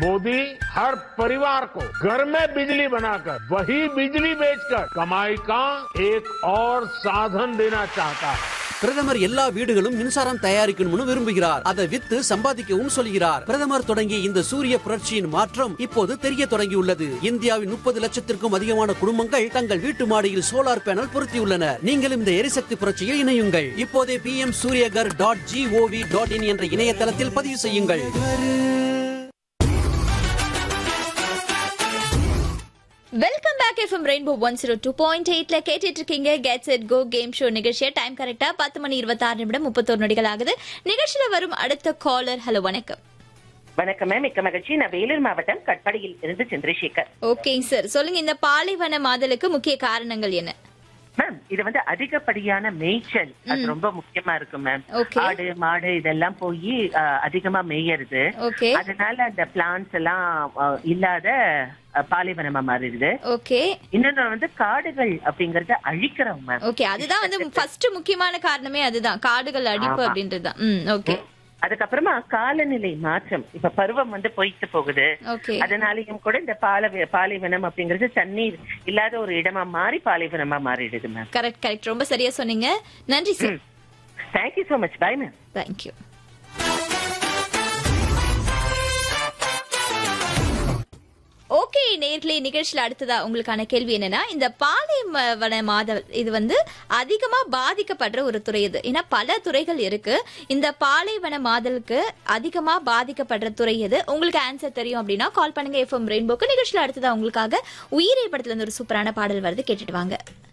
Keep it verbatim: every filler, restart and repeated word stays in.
मोदी हर परिवार को घर में बिजली बनाकर वही बिजली बेचकर कमाई का एक और साधन देना चाहता है. பிரதமர் எல்லா வீடுகளும் மின்சாரம் தயாரிக்கணும்னு விரும்புகிறார். அதை வித்து சம்பாதிக்கவும் சொல்கிறார். பிரதமர் தொடங்கிய இந்த சூரிய புரட்சியின் மாற்றம் இப்போது தெரிய தொடங்கியுள்ளது. இந்தியாவின் முப்பது லட்சத்திற்கும் அதிகமான குடும்பங்கள் தங்கள் வீட்டு மாடியில் சோலார் பேனல் பொருத்தியுள்ளனர். நீங்களும் இந்த எரிசக்தி புரட்சியில் இணையுங்கள். இப்போதே B M Surya Ghar dot gov dot in என்ற இணையதளத்தில் பதிவு செய்யுங்கள். Welcome back FM rainbow one zero two point எயிட்ல கேட்டுட்டு இருக்கீங்க gets it go game show நிகழ்ச்சியை. டைம் கரெக்டா பத்து மணி இருபத்தி ஆறு நிமிடம் முப்பத்தோரு நொடிகள் ஆகுது. நிகழ்ச்சியில வரும் அடுத்த காலர். ஹலோ, வணக்கம். வணக்கம் மேம், மிக்க மகிழ்ச்சி. நான் வேலூர் மாவட்டம் கட்பாடியில் இருந்து சந்திரசேகர். ஓகேங்க சார், சொல்லுங்க, இந்த பாலைவன மாதலுக்கு முக்கிய காரணங்கள் என்ன? மேம், இது வந்து அதிகப்படியான மேய்ச்சல் அது ரொம்ப முக்கியமா இருக்கும் மேம். ஆடு மாடு இதெல்லாம் போய் அதிகமா மேயறது, அதனால அந்த பிளான்ஸ் எல்லாம் இல்லாத பாலைவனமா மாறிடுது. ஓகே, இன்னொன்னு வந்து காடுகள் அப்படிங்கறத அழிக்கிறோம் மேம். ஓகே, அதுதான் வந்து ஃபர்ஸ்ட் முக்கியமான காரணமே, அதுதான் காடுகள் அழிப்பு அப்படின்றதுதான். ஓகே, அதுக்கப்புறமா காலநிலை மாற்றம், இப்ப பருவம் வந்து போயிட்டு போகுது, அதனாலயும் கூட இந்த பாலை பாலைவனம் அப்படிங்கறது தண்ணீர் இல்லாத ஒரு இடமா மாறி பாலைவனமா மாறிடுது மேம். கரெக்ட் கரெக்ட் ரொம்ப சரியா சொன்னீங்க. நன்றி sir. Thank you so much. By ma'am. Thank you. Okay நேர்களே, நிகழ்ச்சியில் அடுத்ததா உங்களுக்கான கேள்வி என்னன்னா, இந்த பாலைவன மாதல் இது வந்து அதிகமா பாதிக்கப்படுற ஒரு துறை இது. ஏன்னா பல துறைகள் இருக்கு. இந்த பாலைவன மாதலுக்கு அதிகமா பாதிக்கப்படுற துறை எது? உங்களுக்கு ஆன்சர் தெரியும் அப்படின்னா கால் பண்ணுங்க எஃப்எம் ரெயின்போக்கு. நிகழ்ச்சியில் அடுத்ததா உங்களுக்காக உயிரை படத்துல இருந்து ஒரு சூப்பரான பாடல் வருது, கேட்டுட்டு வாங்க.